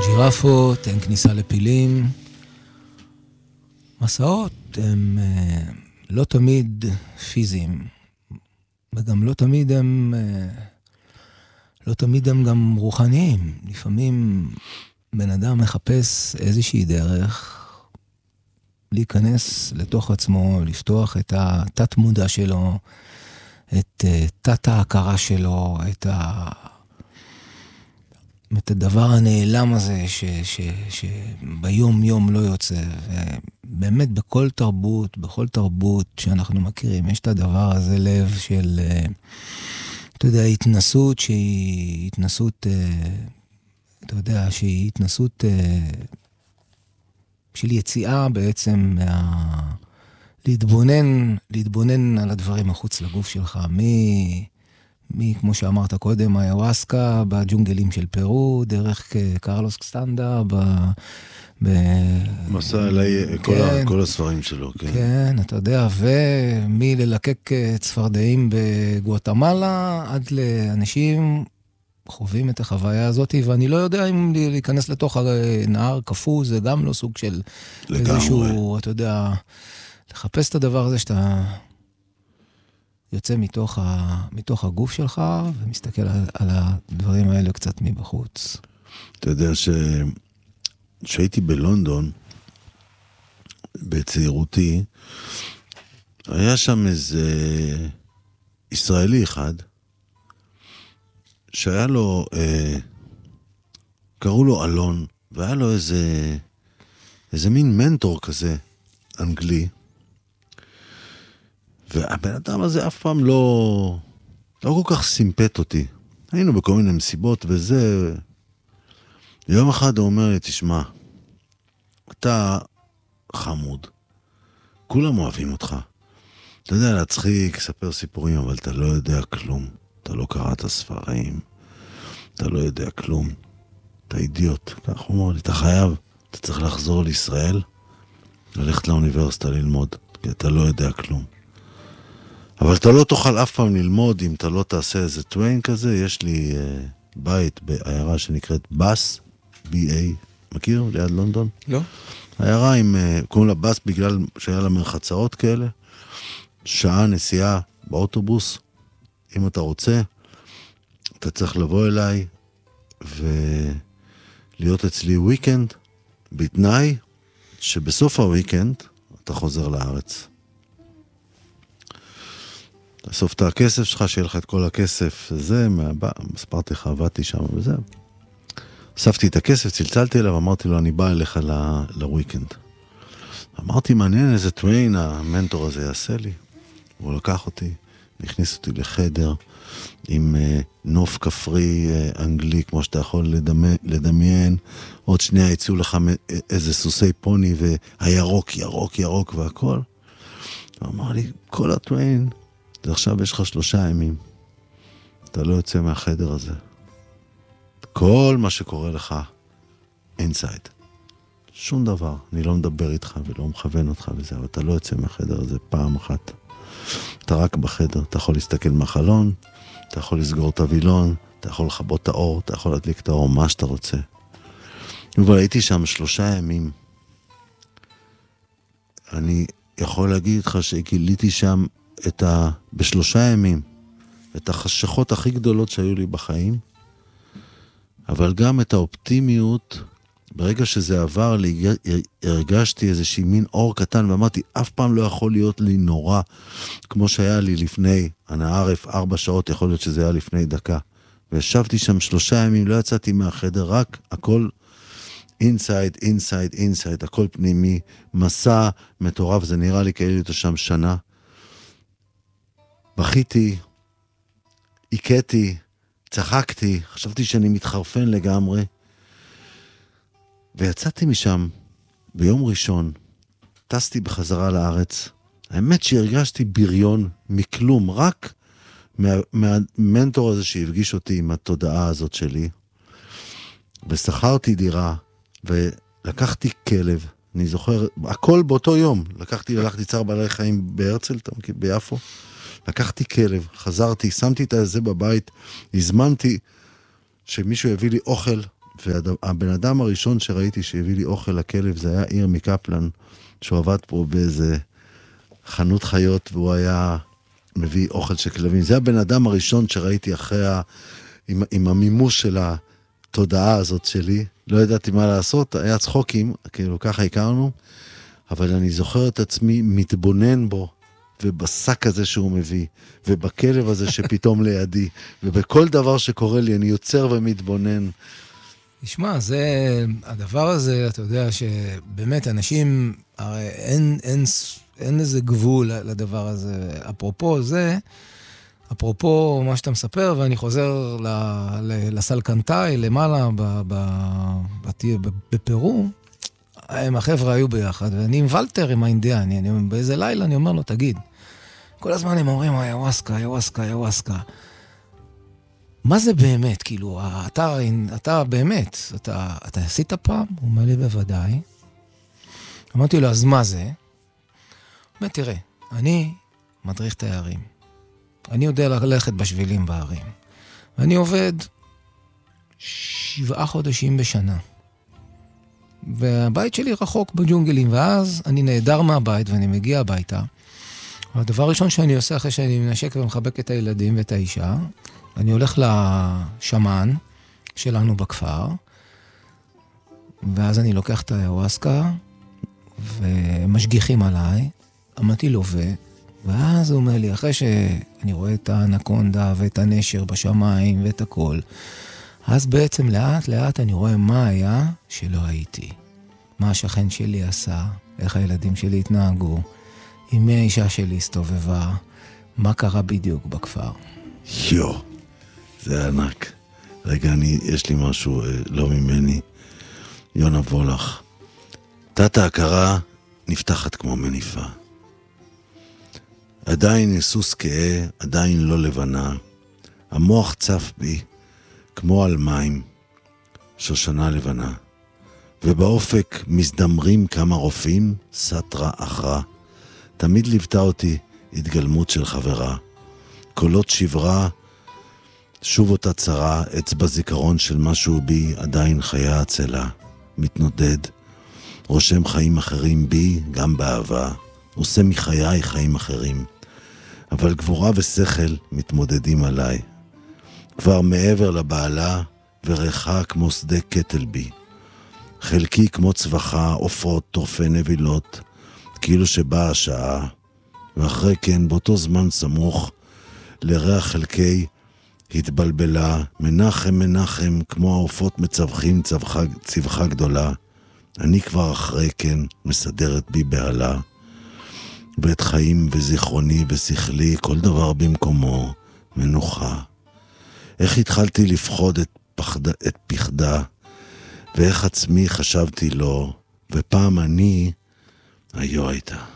ג'ירפות, אין כניסה לפילים. מסעות הם לא תמיד פיזיים, וגם לא תמיד הם גם רוחניים. לפעמים בן אדם מחפש איזושהי דרך להיכנס לתוך עצמו, לפתוח את התת מודע שלו, את תת ההכרה שלו, את הדבר הנעלם הזה שביום יום לא יוצא. ובאמת בכל תרבות שאנחנו מכירים, יש את הדבר הזה לב של, אתה יודע, התנסות שהיא התנסות, אתה יודע, שהיא התנסות של יציאה בעצם להתבונן על הדברים מחוץ לגוף שלך, כמו שאמרת קודם, איוואסקה בג'ונגלים של פרו, דרך קרלוס קסטנדה, מסע עליי כל הספרים שלו, כן. כן, אתה יודע, ומללקק צפרדעים בגואטמלה, עד לאנשים חווים את החוויה הזאת, ואני לא יודע אם להיכנס לתוך נהר קפוא, זה גם לא סוג של איזשהו, אתה יודע, לחפש את הדבר הזה שאתה יוצא מתוך הגוף שלך, ומסתכל על הדברים האלה קצת מבחוץ. אתה יודע שהייתי בלונדון, בצעירותי, היה שם איזה ישראלי אחד, שהיה לו, קראו לו אלון, והיה לו איזה מין מנטור כזה, אנגלי, והבן אדם הזה אף פעם לא כל כך סימפט אותי. היינו בכל מיני מסיבות וזה. יום אחד הוא אומר לי, תשמע, אתה חמוד. כולם אוהבים אותך. אתה יודע להצחיק, ספר סיפורים, אבל אתה לא יודע כלום. אתה לא קראת ספרים. אתה לא יודע כלום. אתה אידיוט. כך הוא אומר לי, אתה חייב. אתה צריך לחזור לישראל, ללכת לאוניברסיטה ללמוד, כי אתה לא יודע כלום. אבל אתה לא תוכל אף פעם ללמוד אם אתה לא תעשה איזה טוויין כזה. יש לי בית בעיירה שנקראת בס, B-A, מכיר? ליד לונדון? לא. העיירה קוראים לה בס בגלל שהיה לה מרחצאות כאלה. שעה נסיעה באוטובוס. אם אתה רוצה, אתה צריך לבוא אליי ולהיות אצלי וויקנד, בתנאי שבסוף הוויקנד אתה חוזר לארץ. לאסוף את הכסף שלך, שיהיה לך את כל הכסף, זה, מספרתי לך, עבדתי שם וזה. אספתי את הכסף, צלצלתי אליו, אמרתי לו, אני בא אליך לוויקנד. אמרתי, מעניין איזה טוויין המנטור הזה יעשה לי. הוא לקח אותי, הכניס אותי לחדר, עם נוף כפרי אנגלי, כמו שאתה יכול לדמיין. עוד שנייה יצאו לך איזה סוסי פוני, והירוק, ירוק, ירוק והכל. הוא אמר לי, כל הטוויין, ועכשיו יש לך 3 ימים. אתה לא יוצא מהחדר הזה. כל מה שקורה לך, inside. שום דבר. אני לא מדבר איתך ולא מכוון אותך וזה, אבל אתה לא יוצא מהחדר הזה פעם אחת. אתה רק בחדר. אתה יכול להסתכל מהחלון, אתה יכול לסגור את הווילון, אתה יכול לחבות את האור, אתה יכול להדליק את האור, מה שאתה רוצה. אבל הייתי שם 3 ימים. אני יכול להגיד לך שגיליתי שם ב3 ימים, את החשכות הכי גדולות שהיו לי בחיים, אבל גם את האופטימיות. ברגע שזה עבר לי, הרגשתי איזושהי מין אור קטן, ואמרתי, אף פעם לא יכול להיות לי נורא, כמו שהיה לי לפני, אני ערף 4 שעות, יכול להיות שזה היה לפני דקה. וישבתי שם 3 ימים, לא יצאתי מהחדר, רק הכל inside, inside, inside, הכל פנימי, מסע מטורף, זה נראה לי כאילו הייתי שם שנה. בכיתי, עיקתי, צחקתי, חשבתי שאני מתחרפן לגמרי, ויצאתי משם ביום ראשון, טסתי בחזרה לארץ. האמת שהרגשתי בריון מכלום, רק מהמנטור הזה שהפגיש אותי עם התודעה הזאת שלי, ושכרתי דירה, ולקחתי כלב, אני זוכר, הכל באותו יום, הלכתי צער בעלי חיים בהרצל, ביפו, לקחתי כלב, חזרתי, שמתי את זה בבית, הזמנתי שמישהו יביא לי אוכל, והבן אדם הראשון שראיתי שהביא לי אוכל לכלב, זה היה עיר מקפלן, שהוא עבד פה באיזה חנות חיות, והוא היה מביא אוכל של כלבים. זה הבן אדם הראשון שראיתי אחרי, עם המימוש של התודעה הזאת שלי. לא ידעתי מה לעשות, היה צחוקים, כאילו ככה הכרנו, אבל אני זוכר את עצמי מתבונן בו, ובשק הזה שהוא מביא, ובכלב הזה שפתאום לידי, ובכל דבר שקורה לי, אני יוצר ומתבונן. תשמע, זה, הדבר הזה, אתה יודע שבאמת אנשים, הרי אין איזה גבול לדבר הזה. אפרופו מה שאתה מספר, ואני חוזר לסלקנטאי, למעלה בפרו, הם החבר'ה היו ביחד, ואני עם ולטר, עם האינדיאני, באיזה לילה אני אומר לו, תגיד, כל הזמן הם אומרים, איוואסקה. מה זה באמת? כאילו, אתה באמת, אתה עשית פעם? הוא אומר לי, בוודאי. אמרתי לו, אז מה זה? הוא אומר, תראה, אני מדריך תיירים. אני יודע ללכת בשבילים בערים. ואני עובד 7 חודשים בשנה. והבית שלי רחוק בג'ונגלים, ואז אני נהדר מהבית ואני מגיע הביתה. והדבר הראשון שאני עושה אחרי שאני מנשק ומחבק את הילדים ואת האישה, אני הולך לשמן שלנו בכפר, ואז אני לוקח את האיוואסקה, ומשגיחים עליי, אמרתי לו ואז הוא אומר לי, אחרי שאני רואה את האנקונדה ואת הנשר בשמיים ואת הכל, אז בעצם לאט לאט אני רואה מה היה שלא הייתי. מה השכן שלי עשה, איך הילדים שלי התנהגו, עם מי האישה שלי הסתובבה, מה קרה בדיוק בכפר. זה ענק. רגע, יש לי משהו לא ממני. יונה וולך. תת ההכרה נפתחת כמו מניפה. עדיין סוס כהה, עדיין לא לבנה. המוח צף בי כמו על מים, שושנה לבנה. ובאופק מזדמרים כמה רופאים, סטרה אחרה. תמיד ליוותה אותי התגלמות של חברה. קולות שברה, שוב אותה צרה, אצבע זיכרון של משהו בי, עדיין חיה עצלה. מתנודד, רושם חיים אחרים בי, גם באהבה. עושה מחיי חיים אחרים. אבל גבורה ושכל מתמודדים עליי. כבר מעבר לבעלה וריחה כמו שדה קטל בי. חלקי כמו צווחה, עופות, טורפי נבילות, כאילו שבאה השעה, ואחרי כן באותו זמן לריח חלקי התבלבלה, מנחם, כמו העופות מצווחים צווחה גדולה. אני כבר אחרי כן מסדרת בי בעלה, ואת חיים וזיכרוני ושכלי, כל דבר במקומו, מנוחה. איך התחלתי לפחוד את פחדה, ואיך עצמי חשבתי לו, ופעם אני, היו הייתה.